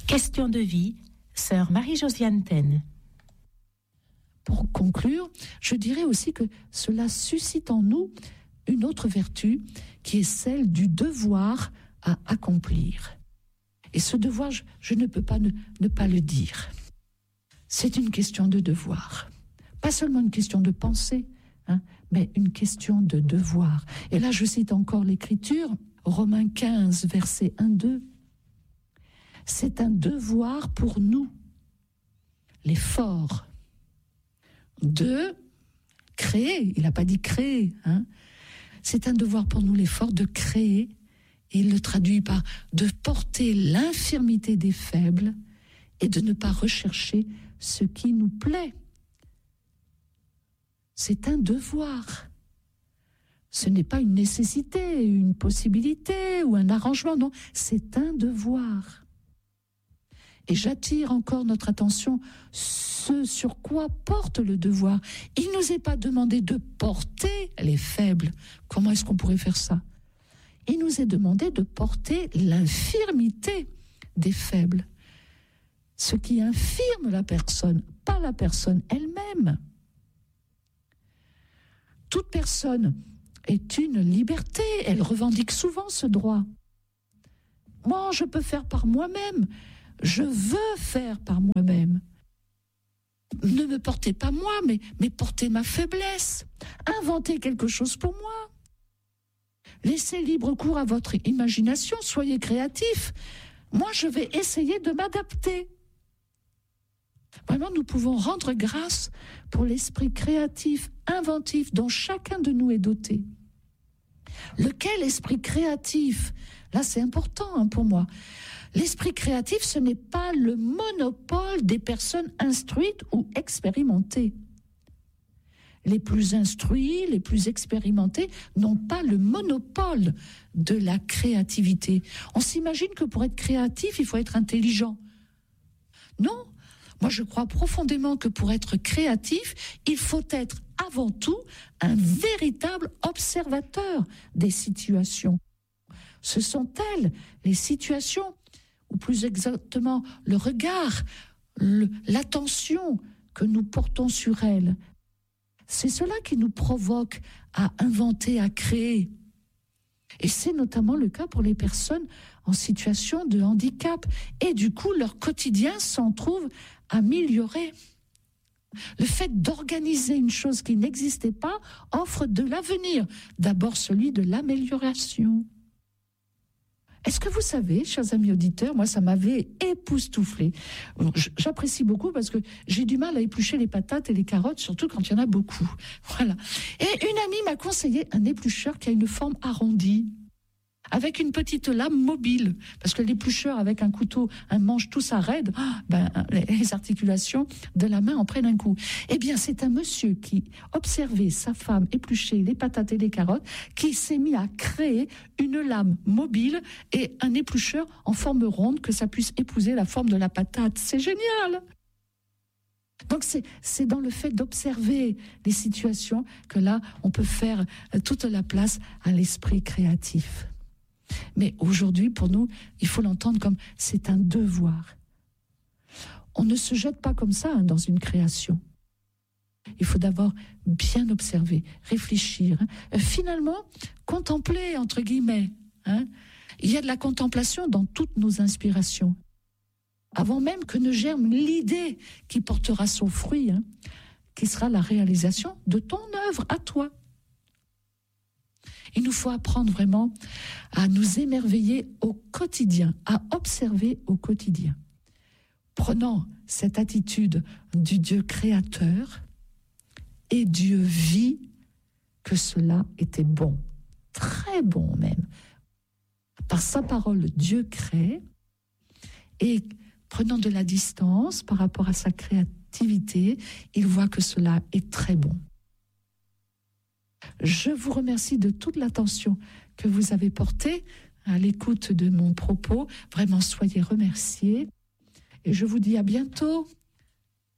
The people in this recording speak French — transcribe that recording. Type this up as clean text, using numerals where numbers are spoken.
Question de vie, sœur Marie-Josiane Taine. Pour conclure, je dirais aussi que cela suscite en nous une autre vertu qui est celle du devoir à accomplir. Et ce devoir, je ne peux pas ne pas le dire. C'est une question de devoir. Pas seulement une question de pensée, mais une question de devoir. Et là, je cite encore l'Écriture, Romains 15, versets 1-2. C'est un devoir pour nous, les forts, de créer. Il n'a pas dit créer. C'est un devoir pour nous, les forts, de créer. Et il le traduit par de porter l'infirmité des faibles et de ne pas rechercher ce qui nous plaît. C'est un devoir. Ce n'est pas une nécessité, une possibilité ou un arrangement, non, c'est un devoir. Et j'attire encore notre attention ce sur quoi porte le devoir. Il ne nous est pas demandé de porter les faibles. Comment est-ce qu'on pourrait faire ça? Il nous est demandé de porter l'infirmité des faibles. Ce qui infirme la personne, pas la personne elle-même. Toute personne est une liberté. Elle revendique souvent ce droit. Moi, je peux faire par moi-même. Je veux faire par moi-même. Ne me portez pas moi, mais portez ma faiblesse. Inventez quelque chose pour moi. Laissez libre cours à votre imagination, soyez créatifs. Moi, je vais essayer de m'adapter. Vraiment, nous pouvons rendre grâce pour l'esprit créatif, inventif dont chacun de nous est doté. Lequel esprit créatif? Là, c'est important pour moi. L'esprit créatif, ce n'est pas le monopole des personnes instruites ou expérimentées. Les plus instruits, les plus expérimentés n'ont pas le monopole de la créativité. On s'imagine que pour être créatif, il faut être intelligent. Non, moi je crois profondément que pour être créatif, il faut être avant tout un véritable observateur des situations. Ce sont elles, les situations, ou plus exactement le regard, l'attention que nous portons sur elles. C'est cela qui nous provoque à inventer, à créer. Et c'est notamment le cas pour les personnes en situation de handicap. Et du coup, leur quotidien s'en trouve amélioré. Le fait d'organiser une chose qui n'existait pas offre de l'avenir. D'abord celui de l'amélioration. Est-ce que vous savez, chers amis auditeurs, moi ça m'avait époustouflé. J'apprécie beaucoup parce que j'ai du mal à éplucher les patates et les carottes, surtout quand il y en a beaucoup. Voilà. Et une amie m'a conseillé un éplucheur qui a une forme arrondie, avec une petite lame mobile, parce que l'éplucheur avec un couteau, un manche, tout ça raide, les articulations de la main en prennent un coup. Eh bien, c'est un monsieur qui observait sa femme éplucher les patates et les carottes, qui s'est mis à créer une lame mobile et un éplucheur en forme ronde, que ça puisse épouser la forme de la patate. C'est génial! Donc c'est dans le fait d'observer les situations que là, on peut faire toute la place à l'esprit créatif. Mais aujourd'hui, pour nous, il faut l'entendre comme c'est un devoir. On ne se jette pas comme ça dans une création. Il faut d'abord bien observer, réfléchir. Finalement, contempler, entre guillemets. Il y a de la contemplation dans toutes nos inspirations. Avant même que ne germe l'idée qui portera son fruit, qui sera la réalisation de ton œuvre à toi. Il nous faut apprendre vraiment à nous émerveiller au quotidien, à observer au quotidien. Prenant cette attitude du Dieu créateur, et Dieu vit que cela était bon, très bon même. Par sa parole, Dieu crée, et prenant de la distance par rapport à sa créativité, il voit que cela est très bon. Je vous remercie de toute l'attention que vous avez portée à l'écoute de mon propos. Vraiment, soyez remerciés. Et je vous dis à bientôt.